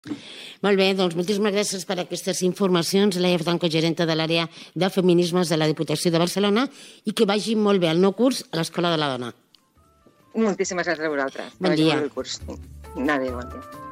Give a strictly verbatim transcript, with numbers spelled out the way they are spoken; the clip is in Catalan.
Molt bé, doncs moltíssimes gràcies per aquestes informacions, Laia Franco, gerenta de l'àrea de feminismes de la Diputació de Barcelona, i que vagi molt bé el nou curs a l'Escola de la Dona. Moltíssimes gràcies a vosaltres. Bon dia. Adéu, bon dia.